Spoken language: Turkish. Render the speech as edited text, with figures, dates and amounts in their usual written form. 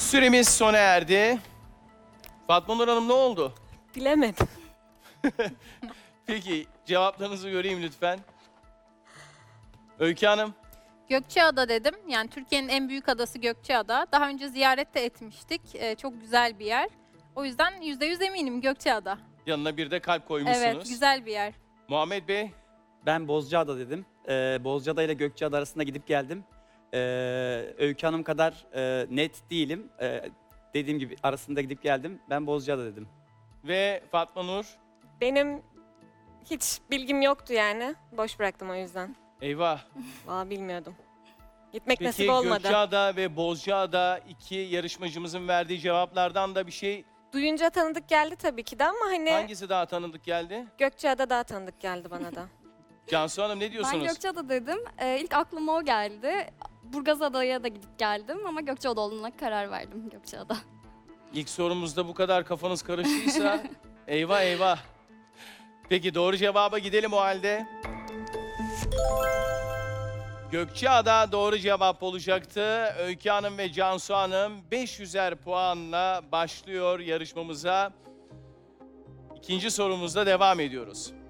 Süremiz sona erdi. Fatma Nur Hanım ne oldu? Bilemedim. Peki cevaplarınızı göreyim lütfen. Öykü Hanım. Gökçeada dedim. Yani Türkiye'nin en büyük adası Gökçeada. Daha önce ziyaret de etmiştik. Çok güzel bir yer. O yüzden %100 eminim Gökçeada. Yanına bir de kalp koymuşsunuz. Evet, güzel bir yer. Muhammed Bey. Ben Bozcaada dedim. Bozcaada ile Gökçeada arasında gidip geldim. Öykü Hanım kadar net değilim. Dediğim gibi arasında gidip geldim. Ben Bozcaada dedim. Ve Fatma Nur. Benim hiç bilgim yoktu yani. Boş bıraktım o yüzden. Eyvah. Vallahi bilmiyordum. Gitmek Peki nasip olmadı. Gökçeada ve Bozcaada iki yarışmacımızın verdiği cevaplardan da bir şey, Duyunca tanıdık geldi tabii ki de ama hani hangisi daha tanıdık geldi? Gökçeada daha tanıdık geldi bana da. Cansu Hanım ne Ben diyorsunuz? Gökçeada dedim. İlk aklıma o geldi. Burgazada'ya da gidip geldim ama Gökçeada olduğuna karar verdim Gökçeada. İlk sorumuzda bu kadar kafanız karıştıysa eyvah eyvah. Peki doğru cevaba gidelim o halde. Gökçeada doğru cevap olacaktı. Öykü Hanım ve Cansu Hanım 500'er puanla başlıyor yarışmamıza. İkinci sorumuzla devam ediyoruz.